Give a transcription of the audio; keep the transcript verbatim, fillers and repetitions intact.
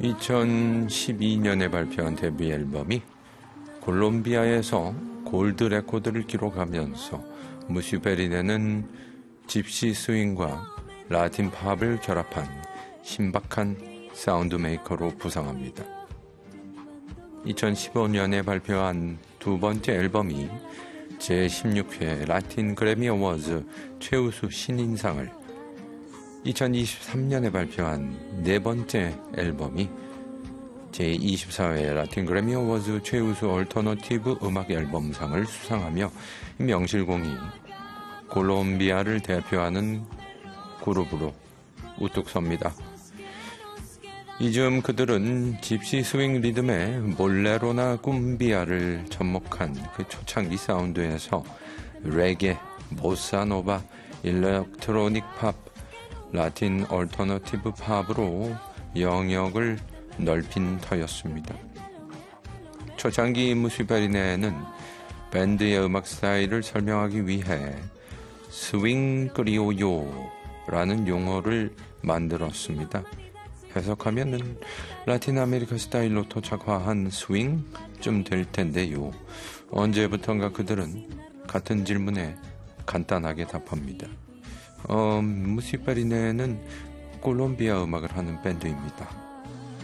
이천십이 년에 발표한 데뷔 앨범이 콜롬비아에서 골드 레코드를 기록하면서 무슈베리네는 집시 스윙과 라틴 팝을 결합한 신박한 사운드 메이커로 부상합니다. 이천십오 년에 발표한 두 번째 앨범이 제십육 회 라틴 그래미 어워즈 최우수 신인상을, 이천이십삼 년에 발표한 네 번째 앨범이 제이십사 회 라틴 그래미 어워즈 최우수 얼터너티브 음악 앨범상을 수상하며 명실공히 콜롬비아를 대표하는 그룹으로 우뚝 섭니다. 이즈음 그들은 집시 스윙 리듬의 볼레로나 꿈비아를 접목한 그 초창기 사운드에서 레게, 보사노바, 일렉트로닉 팝, 라틴 얼터너티브 팝으로 영역을 넓힌 터였습니다. 초창기 무슈베리네는 밴드의 음악 스타일을 설명하기 위해 스윙 크리오요라는 용어를 만들었습니다. 해석하면은 라틴 아메리카 스타일로 토착화한 스윙쯤 될 텐데요. 언제부턴가 그들은 같은 질문에 간단하게 답합니다. 어, 무슈베리네는 콜롬비아 음악을 하는 밴드입니다.